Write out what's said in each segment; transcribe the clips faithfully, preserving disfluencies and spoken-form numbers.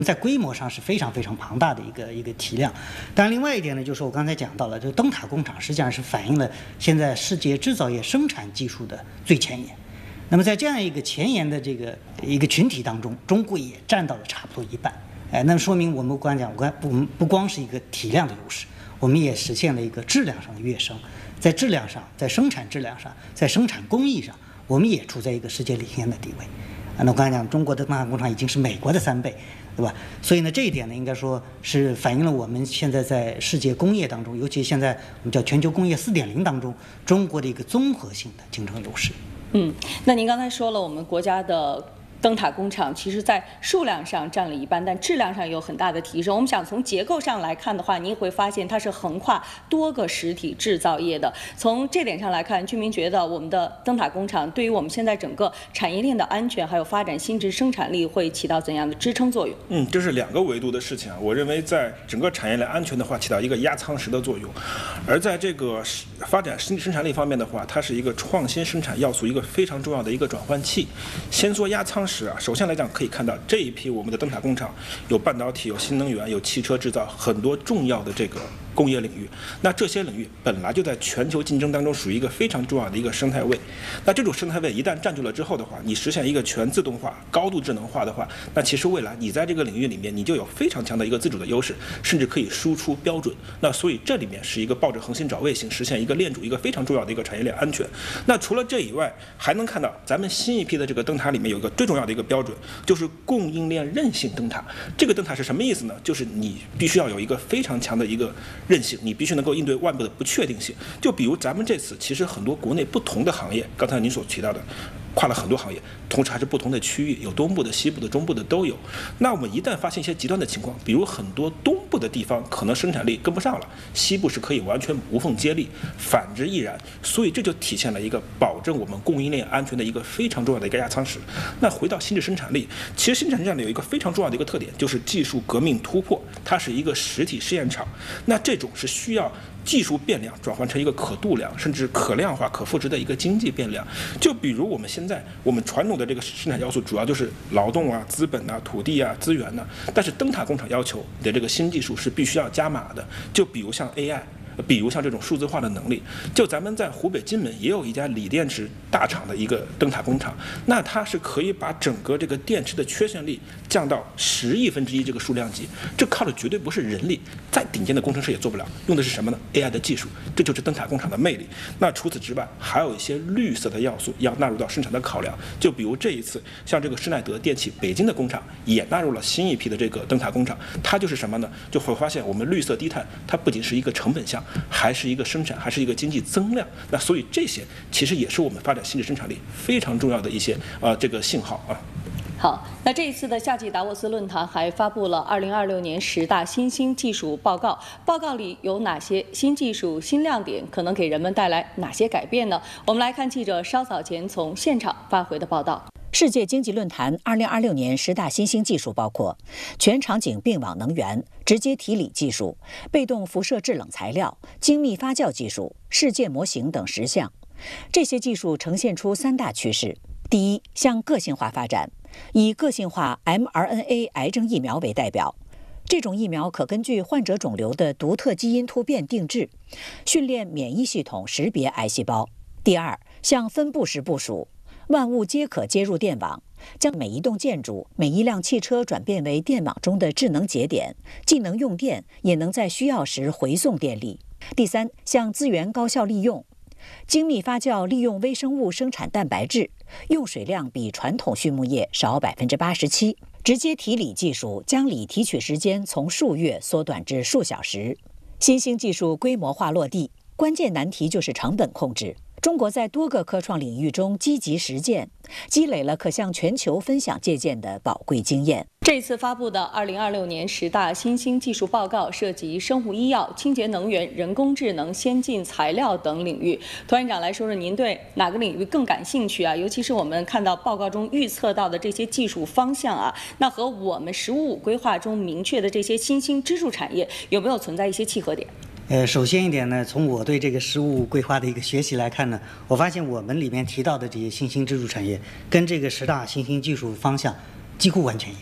在规模上是非常非常庞大的一个一个体量。当然，另外一点呢，就是我刚才讲到了，就灯塔工厂实际上是反映了现在世界制造业生产技术的最前沿。那么在这样一个前沿的这个一个群体当中，中国也占到了差不多一半。哎，那么说明我们刚才讲，我不不光是一个体量的优势，我们也实现了一个质量上的跃升。在质量上，在生产质量上，在生产工艺上，我们也处在一个世界领先的地位。啊，那我刚才讲，中国的灯塔工厂已经是美国的三倍，对吧？所以呢，这一点呢，应该说是反映了我们现在在世界工业当中，尤其现在我们叫全球工业四点零当中，中国的一个综合性的竞争优势。 嗯，那您刚才说了，我们国家的灯塔工厂其实在数量上占了一半，但质量上有很大的提升。我们想从结构上来看的话，您会发现它是横跨多个实体制造业的。从这点上来看，居民觉得我们的灯塔工厂对于我们现在整个产业链的安全还有发展新质生产力会起到怎样的支撑作用？ 嗯，这是两个维度的事情啊。我认为在整个产业链安全的话，起到一个压舱石的作用；而在这个发展新生产力方面的话，它是一个创新生产要素一个非常重要的一个转换器。先说压舱石啊，首先来讲可以看到这一批我们的灯塔工厂有半导体、有新能源、有汽车制造很多重要的这个工业领域。那这些领域本来就在全球竞争当中属于一个非常重要的一个生态位。那这种生态位一旦占据了之后的话，你实现一个全自动化、高度智能化的话，那其实未来你在这个领域里面你就有非常强的一个自主的优势，甚至可以输出标准。那所以这里面是一个抱着恒心找卫星，实现一个链主一个非常重要的一个产业链安全。那除了这以外，还能看到咱们新一批的这个灯塔里面有一个最重要的一个标准，就是供应链韧性灯塔。这个灯塔是什么意思呢？就是你必须要有一个非常强的一个韧性，你必须能够应对外部的不确定性。就比如咱们这次其实很多国内不同的行业，刚才您所提到的跨了很多行业，同时还是不同的区域，有东部的、西部的、中部的都有。那我们一旦发现一些极端的情况，比如很多东部的地方可能生产力跟不上了，西部是可以完全无缝接力，反之亦然。所以这就体现了一个保证我们供应链安全的一个非常重要的一个压舱石。那回到新质生产力，其实新质生产力有一个非常重要的一个特点，就是技术革命突破，它是一个实体试验场。那这种是需要技术变量转换成一个可度量甚至可量化可复制的一个经济变量。就比如我们现在我们传统的这个生产要素主要就是劳动啊、资本啊、土地啊、资源啊，但是灯塔工厂要求你的这个新技术是必须要加码的。就比如像 A I，比如像这种数字化的能力，就咱们在湖北荆门也有一家锂电池大厂的一个灯塔工厂，那它是可以把整个这个电池的缺陷率降到十亿分之一这个数量级，这靠的绝对不是人力，再顶尖的工程师也做不了，用的是什么呢 ？A I 的技术，这就是灯塔工厂的魅力。那除此之外，还有一些绿色的要素要纳入到生产的考量，就比如这一次像这个施耐德电器北京的工厂也纳入了新一批的这个灯塔工厂，它就是什么呢？就会发现我们绿色低碳，它不仅是一个成本项，还是一个生产，还是一个经济增量。那所以这些其实也是我们发展新质生产力非常重要的一些呃这个信号啊。 好，那这一次的夏季达沃斯论坛还发布了二零二六年十大新兴技术报告，报告里有哪些新技术、新亮点，可能给人们带来哪些改变呢？我们来看记者稍早前从现场发回的报道。 世界经济论坛二零二六年十大新兴技术包括全场景并网能源、直接提锂技术、被动辐射制冷材料、精密发酵技术、世界模型等十项。这些技术呈现出三大趋势：第一，向个性化发展，以个性化 mRNA 癌症疫苗为代表。这种疫苗可根据患者肿瘤的独特基因突变定制，训练免疫系统识别癌细胞。第二，向分布式部署，万物皆可接入电网，将每一栋建筑、每一辆汽车转变为电网中的智能节点，既能用电，也能在需要时回送电力。第三，向资源高效利用，精密发酵利用微生物生产蛋白质，用水量比传统畜牧业少百分之八十七。直接提锂技术将锂提取时间从数月缩短至数小时。新兴技术规模化落地，关键难题就是成本控制。中国在多个科创领域中积极实践，积累了可向全球分享借鉴的宝贵经验。 这次发布的二零二六年十大新兴技术报告涉及生物医药、清洁能源、人工智能、先进材料等领域。涂院长来说说，您对哪个领域更感兴趣啊？尤其是我们看到报告中预测到的这些技术方向啊，那和我们“十五五”规划中明确的这些新兴支柱产业有没有存在一些契合点？ 呃，首先一点呢，从我对这个“十五五”规划的一个学习来看呢，我发现我们里面提到的这些新兴支柱产业，跟这个十大新兴技术方向几乎完全一致。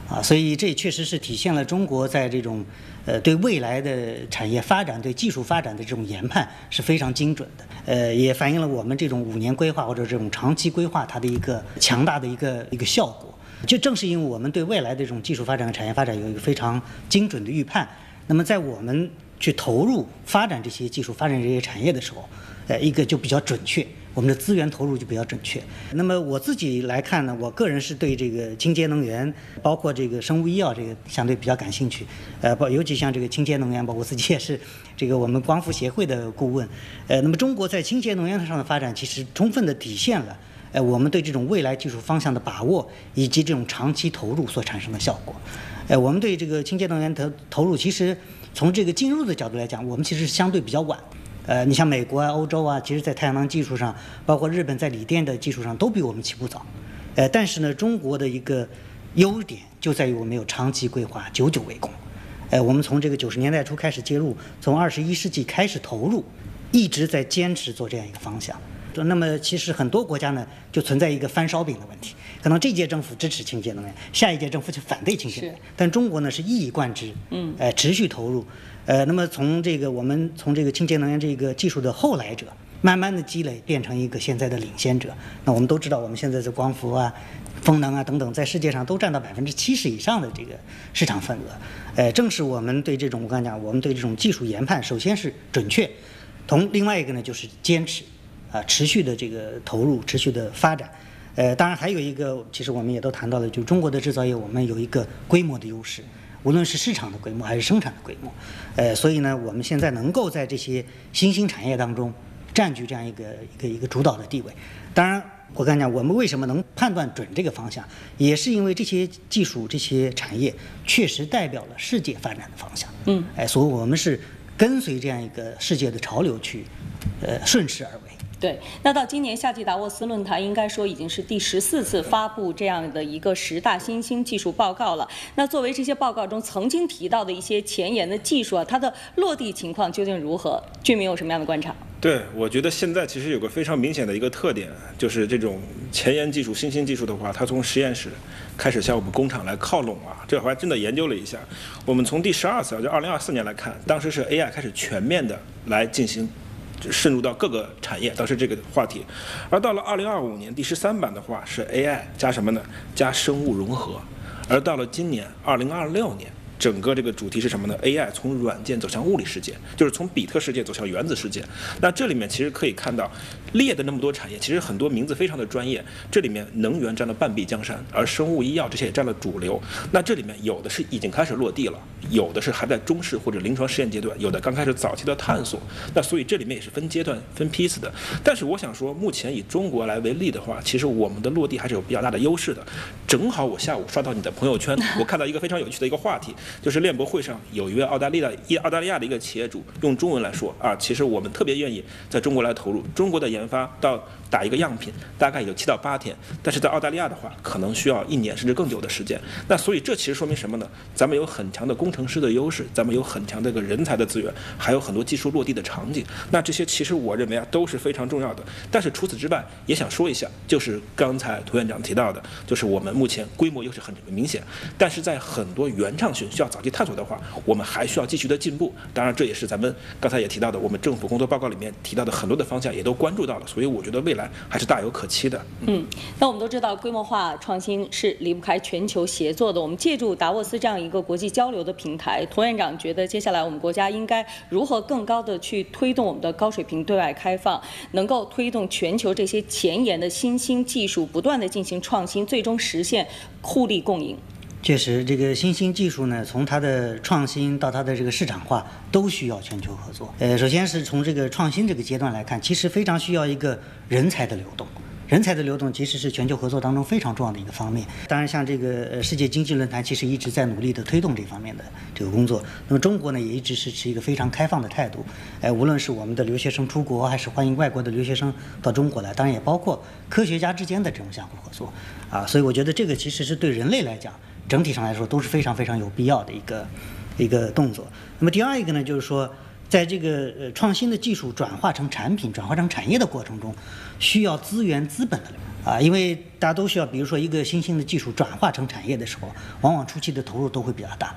啊，所以这确实是体现了中国在这种呃对未来的产业发展、对技术发展的这种研判是非常精准的，呃，也反映了我们这种五年规划或者这种长期规划它的一个强大的一个一个效果。就正是因为我们对未来的这种技术发展和产业发展有一个非常精准的预判，那么在我们去投入发展这些技术、发展这些产业的时候，呃，一个就比较准确。我们的资源投入就比较准确。那么我自己来看呢，我个人是对这个清洁能源，包括这个生物医药这个相对比较感兴趣。呃，包尤其像这个清洁能源，包括我自己也是这个我们光伏协会的顾问。呃，那么中国在清洁能源上的发展，其实充分的体现了呃我们对这种未来技术方向的把握，以及这种长期投入所产生的效果。呃，我们对这个清洁能源投投入，其实从这个进入的角度来讲，我们其实相对比较晚。呃，你像美国啊、欧洲啊，其实在太阳能技术上，包括日本在锂电的技术上，都比我们起步早。呃，但是呢，中国的一个优点就在于我们有长期规划，久久为功。呃，我们从这个九十年代初开始介入，从二十一世纪开始投入，一直在坚持做这样一个方向。那么，其实很多国家呢，就存在一个翻烧饼的问题，可能这届政府支持清洁能源，下一届政府就反对清洁能源。但中国呢是一以贯之，嗯，呃，持续投入。呃，那么从这个我们从这个清洁能源这个技术的后来者，慢慢的积累，变成一个现在的领先者。那我们都知道，我们现在的光伏啊、风能啊等等，在世界上都占到百分之七十以上的这个市场份额。呃，正是我们对这种我刚才讲，我们对这种技术研判，首先是准确，同另外一个呢就是坚持，啊、呃，持续的这个投入，持续的发展。呃，当然还有一个，其实我们也都谈到了，就中国的制造业，我们有一个规模的优势。无论是市场的规模还是生产的规模，呃，所以呢，我们现在能够在这些新兴产业当中占据这样一个一个一个主导的地位。当然，我刚才讲，我们为什么能判断准这个方向，也是因为这些技术、这些产业确实代表了世界发展的方向。嗯，哎，所以我们是跟随这样一个世界的潮流去，呃，顺势而为。 对，那到今年夏季达沃斯论坛，应该说已经是第十四次发布这样的一个十大新兴技术报告了。那作为这些报告中曾经提到的一些前沿的技术啊，它的落地情况究竟如何？俊明有什么样的观察？ 对，我觉得现在其实有个非常明显的一个特点，就是这种前沿技术、新兴技术的话，它从实验室开始向我们工厂来靠拢啊。这我还真的研究了一下，我们从第十二次，就二零二四年来看，当时是 A I 开始全面的来进行渗入到各个产业，当时这个话题。而到了二零二五年第十三版的话，是 A I 加什么呢？加生物融合。而到了今年二零二六年，整个这个主题是什么呢 ？A I 从软件走向物理世界，就是从比特世界走向原子世界。那这里面其实可以看到，列的那么多产业，其实很多名字非常的专业。这里面能源占了半壁江山，而生物医药这些也占了主流。那这里面有的是已经开始落地了，有的是还在中试或者临床试验阶段，有的刚开始早期的探索。那所以这里面也是分阶段、分批次的。但是我想说，目前以中国来为例的话，其实我们的落地还是有比较大的优势的。正好我下午刷到你的朋友圈，我看到一个非常有趣的一个话题。就是链博会上有一位澳大利亚一澳大利亚的一个企业主用中文来说啊，其实我们特别愿意在中国来投入中国的研发，到打一个样品大概有七到八天，但是在澳大利亚的话可能需要一年甚至更久的时间。那所以这其实说明什么呢？咱们有很强的工程师的优势，咱们有很强的一个人才的资源，还有很多技术落地的场景。那这些其实我认为啊都是非常重要的。但是除此之外，也想说一下，就是刚才涂院长提到的，就是我们目前规模优势很明显，但是在很多原创性需要早期探索的话，我们还需要继续的进步。当然，这也是咱们刚才也提到的，我们政府工作报告里面提到的很多的方向也都关注到了。所以我觉得未来还是大有可期的。 嗯，那我们都知道，规模化创新是离不开全球协作的。我们借助达沃斯这样一个国际交流的平台，涂院长觉得接下来我们国家应该如何更高的去推动我们的高水平对外开放，能够推动全球这些前沿的新兴技术不断的进行创新，最终实现互利共赢。 确实，这个新兴技术呢，从它的创新到它的这个市场化，都需要全球合作。呃，首先是从这个创新这个阶段来看，其实非常需要一个人才的流动。人才的流动其实是全球合作当中非常重要的一个方面。当然，像这个呃世界经济论坛其实一直在努力的推动这方面的这个工作。那么中国呢，也一直是持一个非常开放的态度。呃，无论是我们的留学生出国，还是欢迎外国的留学生到中国来，当然也包括科学家之间的这种相互合作。啊，所以我觉得这个其实是对人类来讲，整体上来说都是非常非常有必要的一个一个动作。那么第二一个呢，就是说， 在这个呃创新的技术转化成产品、转化成产业的过程中，需要资源资本的啊，因为大家都需要，比如说一个新兴的技术转化成产业的时候，往往初期的投入都会比较大。